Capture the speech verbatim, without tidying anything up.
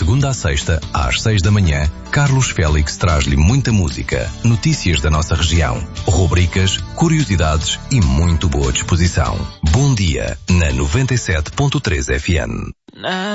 segunda à sexta, às seis da manhã, Carlos Félix traz-lhe muita música, notícias da nossa região, rubricas, curiosidades e muito boa disposição. Bom dia, na noventa e sete ponto três F M.